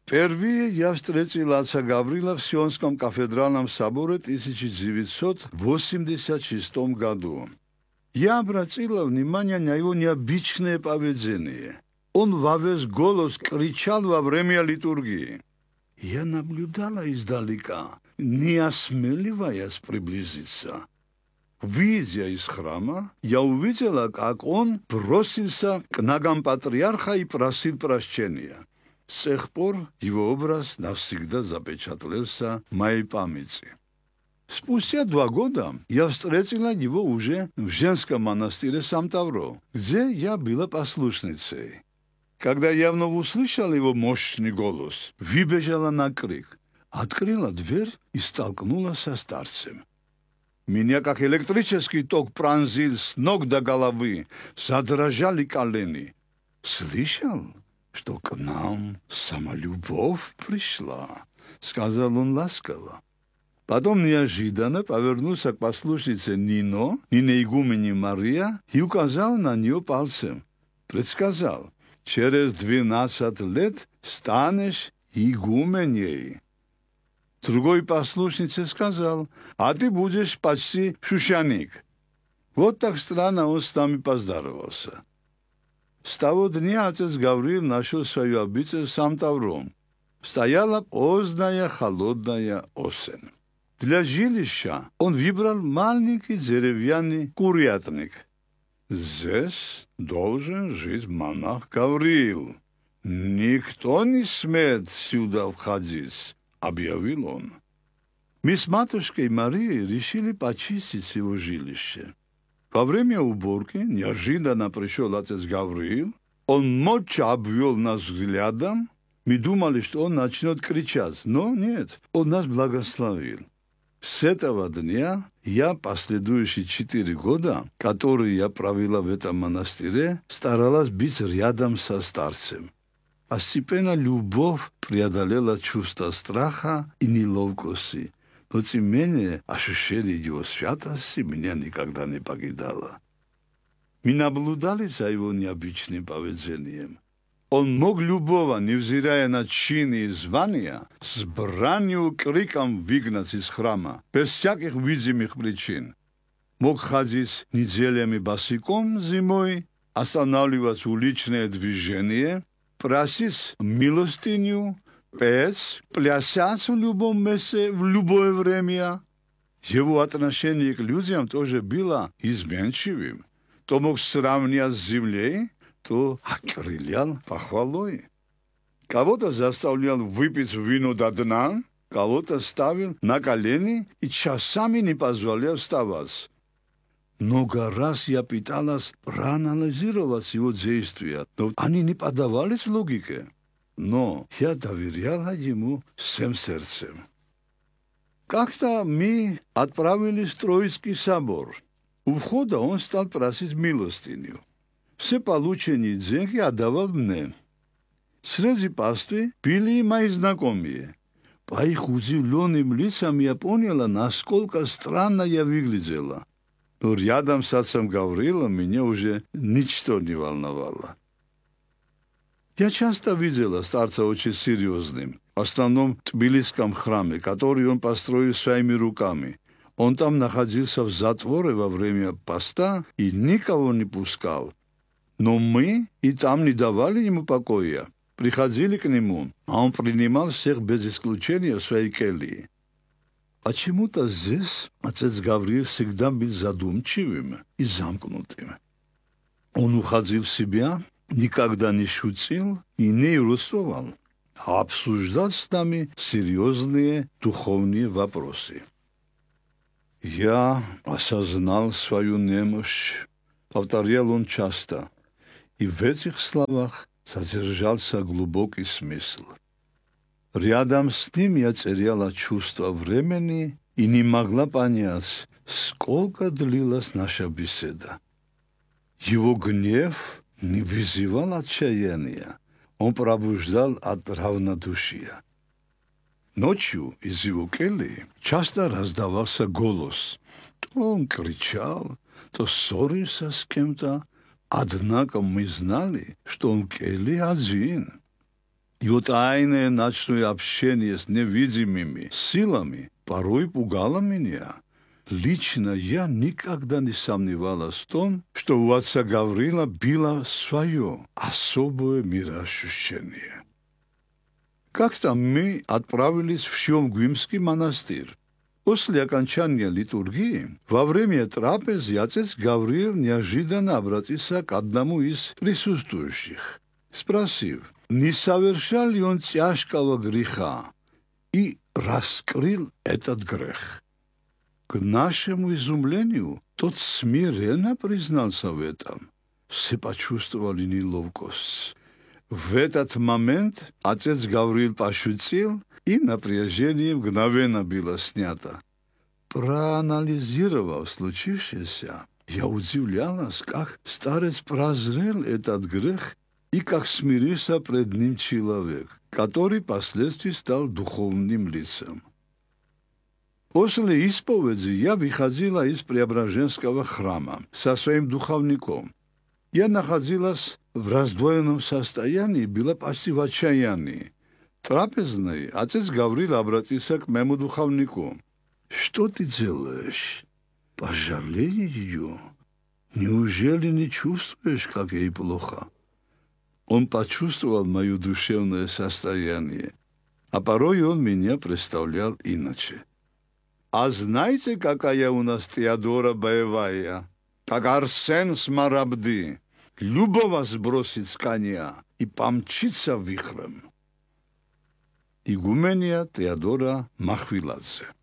Впервые я встретил отца Гаврила в Сионском кафедральном соборе в 1986 году. Я обратила внимание на его необычное поведение. Он во весь голос кричал во время литургии. Я наблюдала издалека, не осмеливаясь приблизиться. Выйдя из храма, я увидела, как он бросился к ногам патриарха и просил прощения. С тех пор его образ навсегда запечатлелся в моей памяти. Спустя 2 года я встретила его уже в женском монастыре Сам-Тавро, где я была послушницей. Когда явно услышала его мощный голос, выбежала на крик, открыла дверь и столкнулась со старцем. Меня, как электрический ток, пронзил с ног до головы, задрожали колени. «Слышал, что к нам сама любовь пришла», — сказал он ласково. Потом неожиданно повернулся к послушнице Нине игумене Мария и указал на нее пальцем. Предсказал: «Через 12 лет станешь игуменей». Другой послушнице сказал: «А ты будешь почти шущаник». Вот так странно он с нами поздоровался. С того дня отец Гавриил нашел свою обитель в Сам-Тавро. Стояла поздняя холодная осень. Для жилища он выбрал маленький деревянный курятник. Здесь должен жить монах Гавриил. Никто не смеет сюда входить, объявил он. Мы с матушкой Марией решили почистить его жилище. Во время уборки неожиданно пришел отец Гавриил. Он молча обвел нас взглядом. Мы думали, что он начнет кричать, но нет, он нас благословил. С этого дня я последующие 4 года, которые я провела в этом монастыре, старалась быть рядом со старцем. Постепенно любовь преодолела чувство страха и неловкости, но тем не менее ощущение его святости меня никогда не покидало. Мы наблюдали за его необычным поведением. Он мог любого, невзирая на чины и звания, с бранью и криком выгнать из храма, без всяких видимых причин. Мог ходить неделями босиком зимой, останавливать уличное движение, просить милостыню, петь, плясать в любом месте, в любое время. Его отношение к людям тоже было изменчивым. То мог сравнять с землей, то окрылял похвалой. Кого-то заставлял выпить вино до дна, кого-то ставил на колени и часами не позволял вставать. Много раз я пыталась проанализировать его действия, но они не поддавались логике. Но я доверяла ему всем сердцем. Как-то мы отправились в Троицкий собор. У входа он стал просить милостыню. Все полученные деньги отдавал мне. Среди паствы были и мои знакомые. По их удивленным лицам я поняла, насколько странно я выглядела. Но рядом с отцом Гаврилом меня уже ничто не волновало. Я часто видела старца очень серьезным, в основном в Тбилисском храме, который он построил своими руками. Он там находился в затворе во время поста и никого не пускал. Но мы и там не давали ему покоя. Приходили к нему, а он принимал всех без исключения в своей келье. Почему-то здесь отец Гавриил всегда был задумчивым и замкнутым. Он уходил в себя, никогда не шутил и не иллюстрировал, а обсуждал с нами серьезные духовные вопросы. Я осознал свою немощь, повторял он часто, и в этих словах содержался глубокий смысл. Рядом с ним я теряла чувство времени и не могла понять, сколько длилась наша беседа. Его гнев не вызывал отчаяния, он пробуждал от равнодушия. Ночью из его кельи часто раздавался голос. То он кричал, то ссорился с кем-то. Однако мы знали, что он в келье один. И вот тайное ночное общение с невидимыми силами порой пугало меня. Лично я никогда не сомневалась в том, что у отца Гаврила было свое особое мироощущение. Как-то мы отправились в Шьомгуимский монастырь. После окончания литургии, во время трапезы отец Гавриил неожиданно обратился к одному из присутствующих, спросив, не совершал ли он тяжкого греха, и раскрыл этот грех. К нашему изумлению, тот смиренно признался в этом. Все почувствовали неловкость. В этот момент отец Гавриил пошутил, и напряжение мгновенно было снято. Проанализировав случившееся, я удивлялась, как старец прозрел этот грех и как смирился пред ним человек, который впоследствии стал духовным лицом. После исповеди я выходила из Преображенского храма со своим духовником. Я находилась в раздвоенном состоянии, была почти в отчаянии. Трапезный отец Гавриил обратился к моему духовнику. «Что ты делаешь? Пожалей ее. Неужели не чувствуешь, как ей плохо?» Он почувствовал мое душевное состояние, а порой он меня представлял иначе. «А знаете, какая у нас Теодора боевая? Как Арсен Смарагды. Любого сбросит с коня и помчится вихрем». Игумения Теодора Махвиладзе.